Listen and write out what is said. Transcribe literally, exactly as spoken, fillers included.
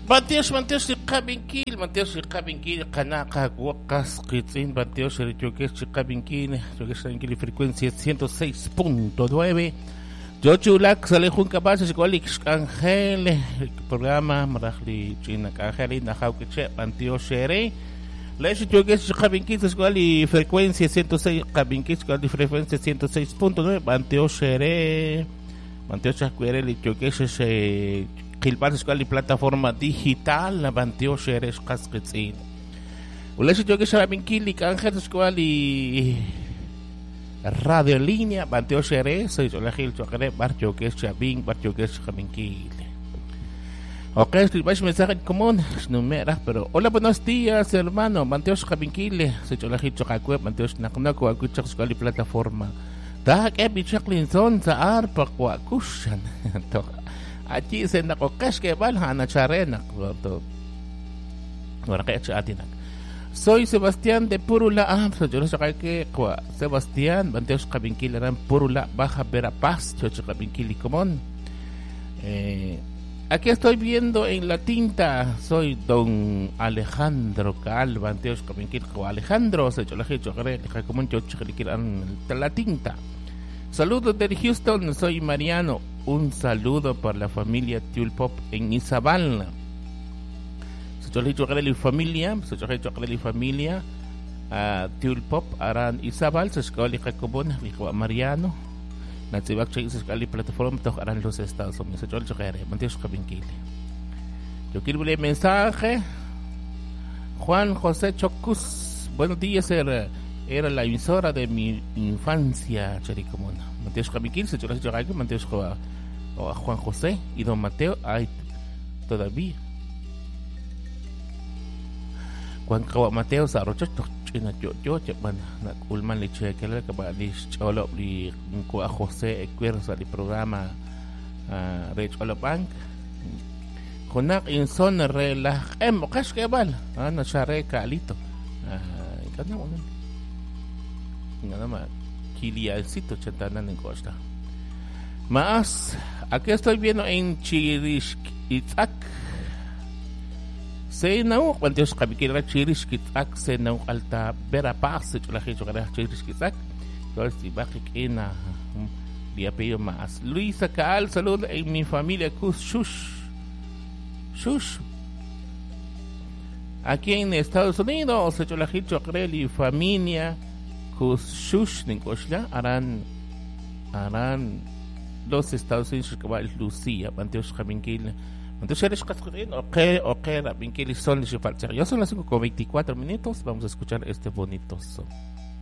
Bantios, Bantios, Chicabinkil, Bantios, Chicabinkil, Kanaka, Huacas, Kitzin, Bantios, Choques, Chicabinkil, Choques, Chicabinkil, frecuencia ciento seis punto nueve. Yo chulak sale jun capaz es igual Ángel, el programa Marajli China Ángel na Haukeche, Bantios, Shere. La Choques, Chicabinkil, es igual y frecuencia ciento seis, Chicabinkil, igual y frecuencia ciento seis punto nueve. Bantios, Shere, Bantios, Chacuere, Choques, es Kilpan escuela y plataforma digital la Banteo Sheres Casquetzin. Ulesh yo que saben Kilik Ángel escuela y radio en línea Banteo Sheres soy yo la Gil Chocre Barcho que es Chabin Barcho que es Jabinkil. Ok, estoy vais mensaje común numera pero hola buenos días hermano Banteo Jabinkil soy yo la Gil Chocacue Banteo Naknako Akuchak escuela y plataforma. Da que bichaklin son sa arpa kwa kushan. Achi se nakokas que valhana charena to warqech atinak soy Sebastián de Purula ah yo no sé que Sebastián Banteos Cabinkil eran Purula Baja Verapaz yo Cabinkil común eh aquí estoy viendo en la tinta soy don Alejandro Cal Banteos Cabinkil co Alejandro se yo la hecho creo que como yo la tinta. Saludos desde Houston, soy Mariano. Un saludo para la familia Tulpop en Izabal. Soy yo la familia, soy yo la familia Tulpop aran Izabal, se escoge común, dijo Mariano. Natsibak se escoge plataforma to aran los Estados Unidos. Soy yo la Mantios Cabinkil. Yo quiero leer mensaje. Juan José Chocus, buenos días, era era la emisora de mi infancia, Charicomona. Mateos Cabinkil, se choró yo algo, Mateos a Juan José y don Mateo, ay, todavía. Juan Mateo Sarocho, China, yo, yo, bueno, na Ulman le che que le acaba de cholo li a José Ecuerza del programa Rech Olobank. Conac in son relaj, em, cash que val, ah, no chare calito. Ah, cada uno. Nada más Kilialcito Chatanan en Costa. Más aquí estoy viendo en Chirishkitzak. Se nau Banteos Cabinkil Chirishkitzak se nau alta Verapaz la gente que Chirishkitzak. Yo si baje ena día peo más. Luisa Cal salud en mi familia Kus Shush. Shush. Aquí en Estados Unidos se la gente y familia Shush Ninkoshla harán harán los Estados Unidos que va Lucía Banteos Cabinkil Banteos eres casquerín o que o que Cabinkil son de falta. Ya son las cinco con veinticuatro minutos, vamos a escuchar este bonito son.